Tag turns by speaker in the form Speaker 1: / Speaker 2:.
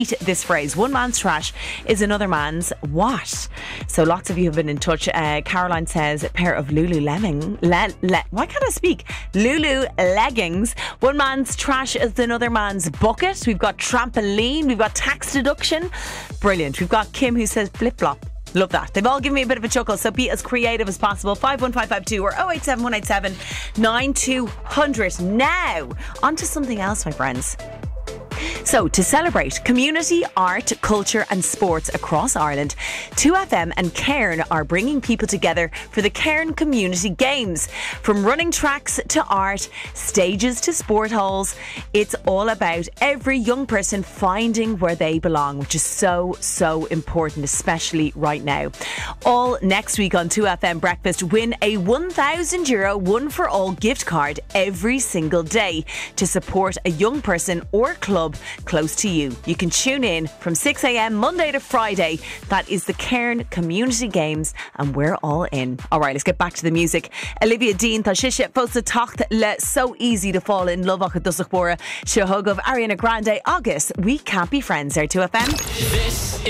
Speaker 1: this phrase. One man's trash is another man's what? So lots of you have been in touch. Caroline says a pair of Lululemon. Why can't I speak? Lulu leggings. One man's trash is another man's bucket. We've got trampoline. We've got tax deduction. Brilliant. We've got Kim who says flip flop. Love that. They've all given me a bit of a chuckle, so be as creative as possible. 51552 or 087187 9200. Now, on to something else, my friends. So, to celebrate community, art, culture and sports across Ireland, 2FM and Cairn are bringing people together for the Cairn Community Games. From running tracks to art, stages to sport halls, it's all about every young person finding where they belong, which is so important, especially right now. All next week on 2FM Breakfast, win a €1,000 one for all gift card every single day to support a young person or club close to you. You can tune in from 6 a.m. Monday to Friday. That is the Cairn Community Games and we're all in. Alright, let's get back to the music. Olivia Dean tá siise fósta tacht le So Easy to Fall in Love ach dusach bora se hug of Ariana Grande agus We Can't Be Friends there 2FM.